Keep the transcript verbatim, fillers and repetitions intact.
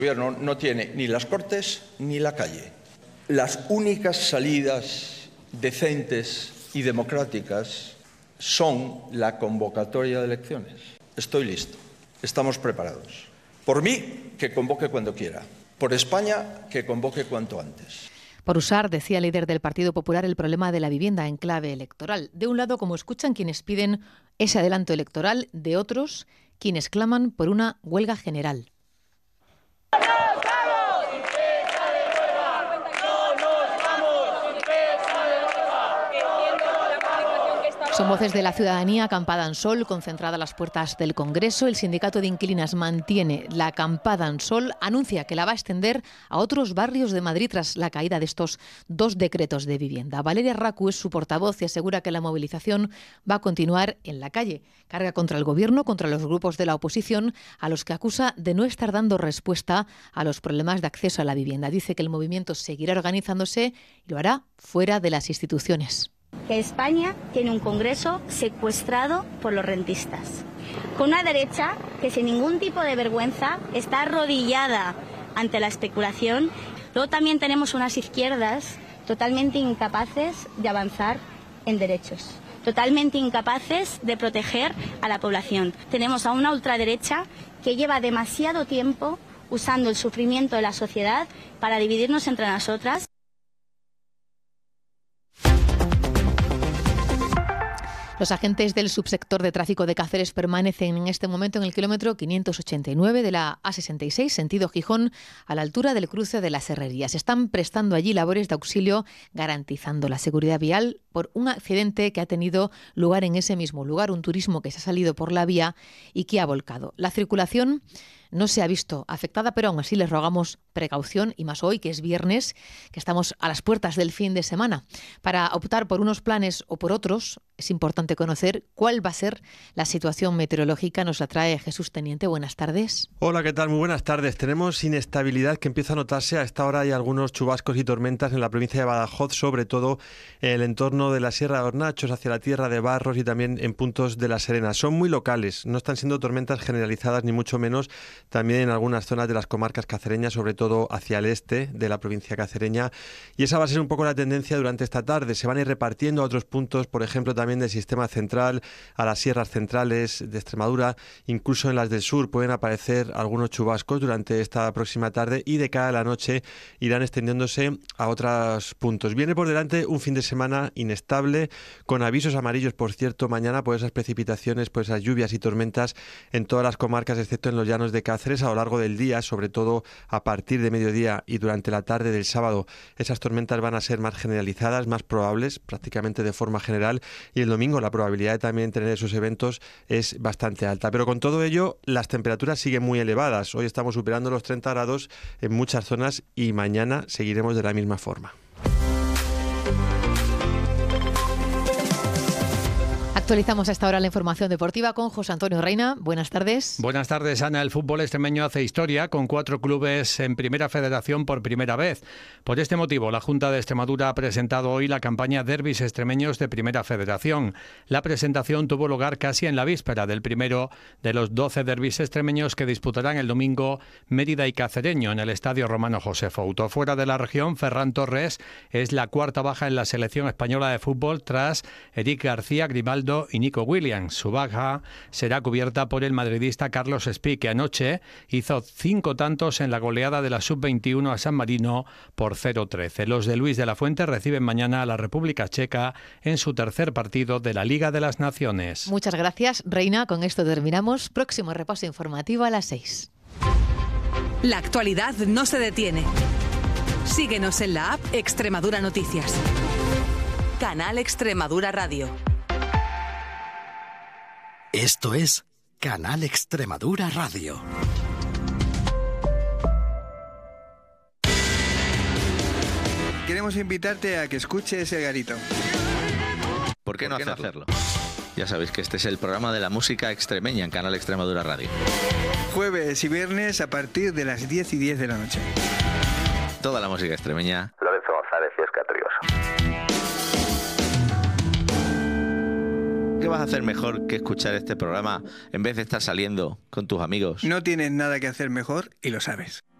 El gobierno no tiene ni las Cortes ni la calle. Las únicas salidas decentes y democráticas son la convocatoria de elecciones. Estoy listo. Estamos preparados. Por mí, que convoque cuando quiera. Por España, que convoque cuanto antes. Por usar, decía el líder del Partido Popular, el problema de la vivienda en clave electoral. De un lado, como escuchan quienes piden ese adelanto electoral, de otros, quienes claman por una huelga general. Son voces de la ciudadanía acampada en sol, concentrada a las puertas del Congreso. El sindicato de inquilinas mantiene la acampada en sol, anuncia que la va a extender a otros barrios de Madrid tras la caída de estos dos decretos de vivienda. Valeria Racu es su portavoz y asegura que la movilización va a continuar en la calle. Carga contra el Gobierno, contra los grupos de la oposición, a los que acusa de no estar dando respuesta a los problemas de acceso a la vivienda. Dice que el movimiento seguirá organizándose y lo hará fuera de las instituciones. Que España tiene un Congreso secuestrado por los rentistas, con una derecha que sin ningún tipo de vergüenza está arrodillada ante la especulación. Luego también tenemos unas izquierdas totalmente incapaces de avanzar en derechos, totalmente incapaces de proteger a la población. Tenemos a una ultraderecha que lleva demasiado tiempo usando el sufrimiento de la sociedad para dividirnos entre nosotras. Los agentes del subsector de tráfico de Cáceres permanecen en este momento en el kilómetro quinientos ochenta y nueve de la A sesenta y seis, sentido Gijón, a la altura del cruce de las Herrerías. Están prestando allí labores de auxilio, garantizando la seguridad vial por un accidente que ha tenido lugar en ese mismo lugar, un turismo que se ha salido por la vía y que ha volcado. La circulación no se ha visto afectada, pero aún así les rogamos precaución, y más hoy, que es viernes, que estamos a las puertas del fin de semana. Para optar por unos planes o por otros, es importante conocer cuál va a ser la situación meteorológica. Nos la trae Jesús Teniente. Buenas tardes. Hola, ¿qué tal? Muy buenas tardes. Tenemos inestabilidad que empieza a notarse. A esta hora hay algunos chubascos y tormentas en la provincia de Badajoz, sobre todo en el entorno de la Sierra de Hornachos, hacia la Tierra de Barros y también en puntos de La Serena. Son muy locales, no están siendo tormentas generalizadas ni mucho menos. También en algunas zonas de las comarcas cacereñas, sobre todo hacia el este de la provincia cacereña. Y esa va a ser un poco la tendencia durante esta tarde. Se van a ir repartiendo a otros puntos, por ejemplo, también del sistema central, a las sierras centrales de Extremadura. Incluso en las del sur pueden aparecer algunos chubascos durante esta próxima tarde, y de cara a la noche irán extendiéndose a otros puntos. Viene por delante un fin de semana inestable, con avisos amarillos, por cierto, mañana por esas precipitaciones, por esas lluvias y tormentas en todas las comarcas, excepto en los llanos de Cáceres. A lo largo del día, sobre todo a partir de mediodía y durante la tarde del sábado, esas tormentas van a ser más generalizadas, más probables, prácticamente de forma general, y el domingo la probabilidad de también tener esos eventos es bastante alta. Pero con todo ello, las temperaturas siguen muy elevadas. Hoy estamos superando los treinta grados en muchas zonas y mañana seguiremos de la misma forma. Actualizamos hasta ahora la información deportiva con José Antonio Reina. Buenas tardes. Buenas tardes, Ana. El fútbol extremeño hace historia con cuatro clubes en Primera Federación por primera vez. Por este motivo, la Junta de Extremadura ha presentado hoy la campaña Derbis Extremeños de Primera Federación. La presentación tuvo lugar casi en la víspera del primero de los doce derbis extremeños que disputarán el domingo Mérida y Cacereño en el Estadio Romano José Fouto. Fuera de la región, Ferran Torres es la cuarta baja en la selección española de fútbol tras Eric García, Grimaldo y Nico Williams. Su baja será cubierta por el madridista Carlos Espí, que anoche hizo cinco tantos en la goleada de la sub veintiuno a San Marino por cero trece. Los de Luis de la Fuente reciben mañana a la República Checa en su tercer partido de la Liga de las Naciones. Muchas gracias, Reina. Con esto terminamos. Próximo repaso informativo a las seis. La actualidad no se detiene. Síguenos en la app Extremadura Noticias. Canal Extremadura Radio. Esto es Canal Extremadura Radio. Queremos invitarte a que escuches El Garito. ¿Por qué no, ¿Por qué hacerlo? no hacerlo? Ya sabéis que este es el programa de la música extremeña en Canal Extremadura Radio. Jueves y viernes a partir de las diez y diez de la noche. Toda la música extremeña. Lorenzo González y Óscar Trioso. ¿Qué vas a hacer mejor que escuchar este programa en vez de estar saliendo con tus amigos? No tienes nada que hacer mejor y lo sabes.